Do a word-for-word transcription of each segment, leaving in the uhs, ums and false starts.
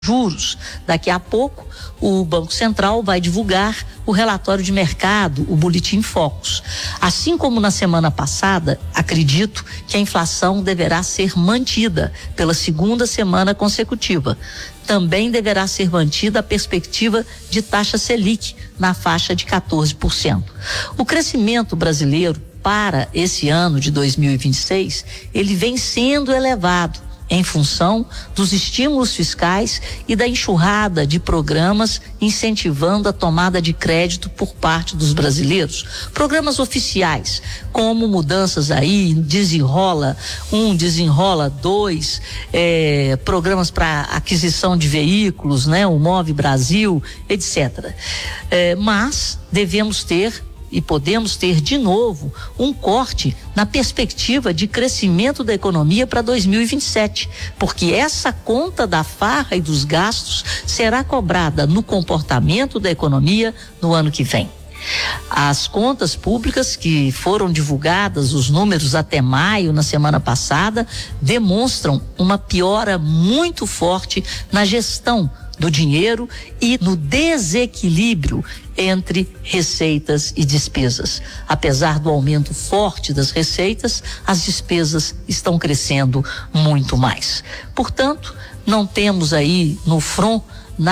juros. Daqui a pouco, o Banco Central vai divulgar o relatório de mercado, o Boletim Focus. Assim como na semana passada, acredito que a inflação deverá ser mantida pela segunda semana consecutiva. Também deverá ser mantida a perspectiva de taxa Selic na faixa de quatorze por cento. O crescimento brasileiro para esse ano de dois mil e vinte e seis, ele vem sendo elevado em função dos estímulos fiscais e da enxurrada de programas incentivando a tomada de crédito por parte dos brasileiros. Programas oficiais, como mudanças aí, desenrola um, desenrola dois, eh, programas para aquisição de veículos, né, o Move Brasil, etcétera. Eh, mas devemos ter e podemos ter de novo um corte na perspectiva de crescimento da economia para dois mil e vinte e sete, porque essa conta da farra e dos gastos será cobrada no comportamento da economia no ano que vem. As contas públicas que foram divulgadas, os números até maio, na semana passada, demonstram uma piora muito forte na gestão do dinheiro e no desequilíbrio entre receitas e despesas. Apesar do aumento forte das receitas, as despesas estão crescendo muito mais. Portanto, não temos aí no front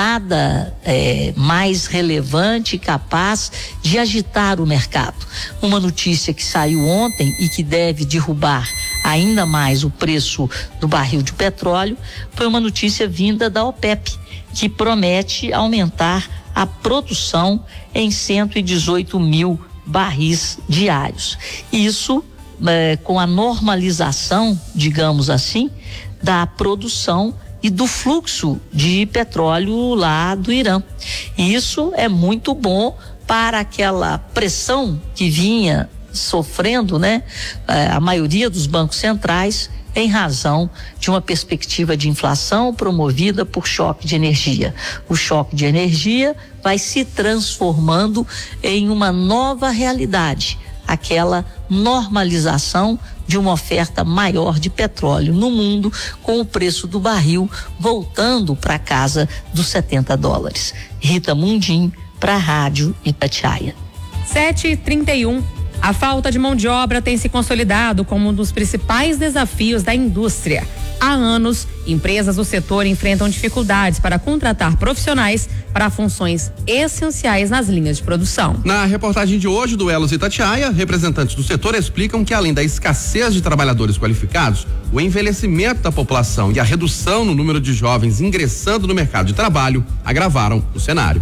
nada é, mais relevante e capaz de agitar o mercado. Uma notícia que saiu ontem e que deve derrubar ainda mais o preço do barril de petróleo foi uma notícia vinda da OPEP, que promete aumentar a produção em cento e dezoito mil barris diários. Isso é, com a normalização, digamos assim, da produção e do fluxo de petróleo lá do Irã. E isso é muito bom para aquela pressão que vinha sofrendo, né, a maioria dos bancos centrais em razão de uma perspectiva de inflação promovida por choque de energia. O choque de energia vai se transformando em uma nova realidade, aquela normalização de uma oferta maior de petróleo no mundo, com o preço do barril voltando para casa dos setenta dólares. Rita Mundim, para a Rádio Itatiaia. sete e trinta e um. A falta de mão de obra tem se consolidado como um dos principais desafios da indústria. Há anos, empresas do setor enfrentam dificuldades para contratar profissionais para funções essenciais nas linhas de produção. Na reportagem de hoje do Elos Itatiaia, representantes do setor explicam que, além da escassez de trabalhadores qualificados, o envelhecimento da população e a redução no número de jovens ingressando no mercado de trabalho agravaram o cenário.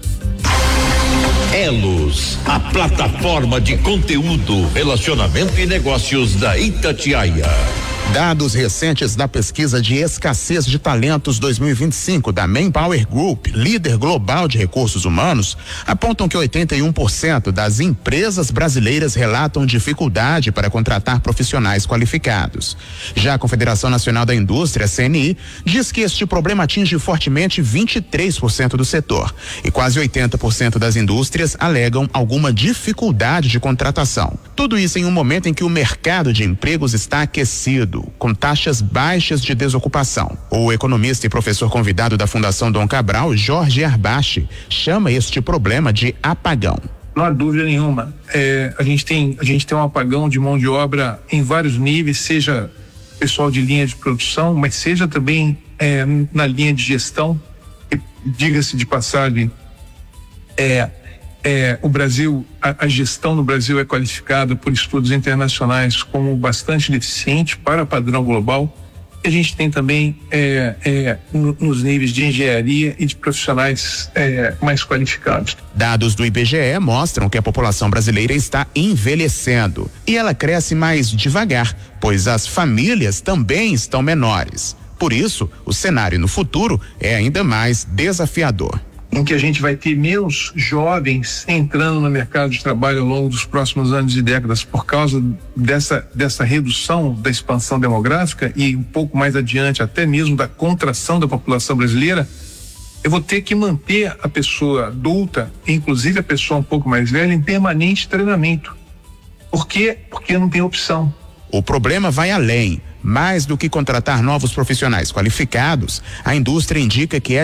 Elos, a plataforma de conteúdo, relacionamento e negócios da Itatiaia. Dados recentes da pesquisa de escassez de talentos dois mil e vinte e cinco da Manpower Group, líder global de recursos humanos, apontam que oitenta e um por cento das empresas brasileiras relatam dificuldade para contratar profissionais qualificados. Já a Confederação Nacional da Indústria, C N I, diz que este problema atinge fortemente vinte e três por cento do setor e quase oitenta por cento das indústrias alegam alguma dificuldade de contratação. Tudo isso em um momento em que o mercado de empregos está aquecido, com taxas baixas de desocupação. O economista e professor convidado da Fundação Dom Cabral, Jorge Arbache, chama este problema de apagão. Não há dúvida nenhuma. É, a gente tem, a gente tem um apagão de mão de obra em vários níveis, seja pessoal de linha de produção, mas seja também é, na linha de gestão. Diga-se de passagem, é, É, o Brasil, a, a gestão no Brasil é qualificada por estudos internacionais como bastante deficiente para padrão global. E a gente tem também é, é, no, nos níveis de engenharia e de profissionais é, mais qualificados. Dados do I B G E mostram que a população brasileira está envelhecendo e ela cresce mais devagar, pois as famílias também estão menores. Por isso, o cenário no futuro é ainda mais desafiador. Em que a gente vai ter menos jovens entrando no mercado de trabalho ao longo dos próximos anos e décadas por causa dessa, dessa redução da expansão demográfica e um pouco mais adiante até mesmo da contração da população brasileira, eu vou ter que manter a pessoa adulta, inclusive a pessoa um pouco mais velha, em permanente treinamento. Por quê? Porque não tem opção. O problema vai além. Mais do que contratar novos profissionais qualificados, a indústria indica que é